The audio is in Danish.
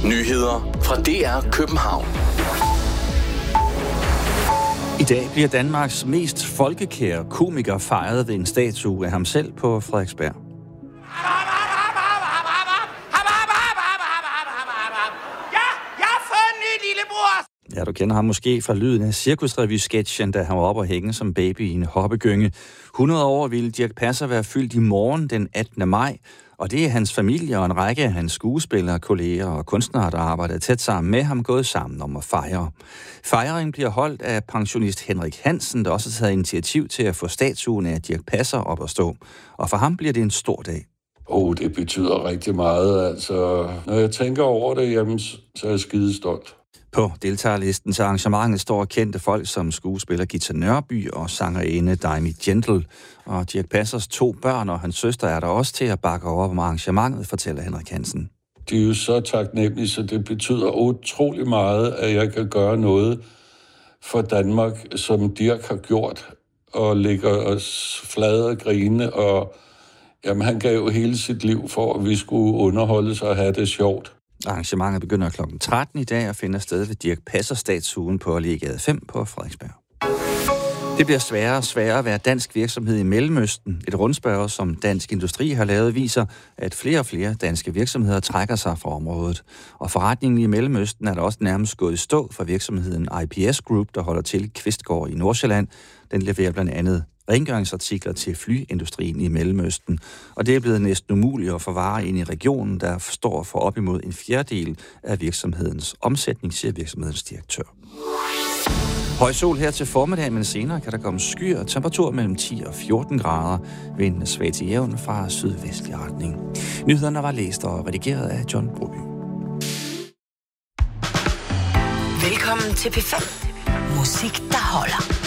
Nyheder fra DR København. I dag bliver Danmarks mest folkekære komiker fejret ved en statue af ham selv på Frederiksberg. Ja, du kender ham måske fra lyden af cirkusrevy-sketchen, da han var oppe og hænge som baby i en hoppegynge. 100 år ville Dirch Passer være fyldt i morgen den 18. maj, og det er hans familie og en række af hans skuespillere, kolleger og kunstnere, der arbejder tæt sammen med ham, gået sammen om at fejre. Fejringen bliver holdt af pensionist Henrik Hansen, der også har taget initiativ til at få statuen af Dirch Passer op at stå. Og for ham bliver det en stor dag. Det betyder rigtig meget. Altså, når jeg tænker over det, jamen, så er jeg skidestolt. På deltagerlisten til arrangementet står kendte folk som skuespiller Gita Nørby og sangerinde Daimi Gentle. Og Dirch Passers 2 børn og hans søster er der også til at bakke op om arrangementet, fortæller Henrik Hansen. De er jo så taknemmelige, så det betyder utrolig meget, at jeg kan gøre noget for Danmark, som Dirch har gjort, og ligger os flade og grine, og jamen, han gav jo hele sit liv for, at vi skulle underholdes og have det sjovt. Arrangementet begynder kl. 13 i dag og finder sted ved Dirch Passer-statuen på Allégade 5 på Frederiksberg. Det bliver sværere og sværere at være dansk virksomhed i Mellemøsten. Et rundspørge, som Dansk Industri har lavet, viser, at flere og flere danske virksomheder trækker sig fra området. Og forretningen i Mellemøsten er der også nærmest gået i stå for virksomheden IPS Group, der holder til i Kvistgård i Nordsjælland. Den leverer blandt andet rengøringsartikler til flyindustrien i Mellemøsten. Og det er blevet næsten umuligt at få varer ind i regionen, der står for op imod en fjerdedel af virksomhedens omsætning, siger virksomhedens direktør. Høj sol her til formiddag, men senere kan der komme skyer og temperatur mellem 10 og 14 grader. Vinden er svag til jævn fra sydvestlig retning. Nyhederne var læst og redigeret af John Broby. Velkommen til P5. Musik, der holder.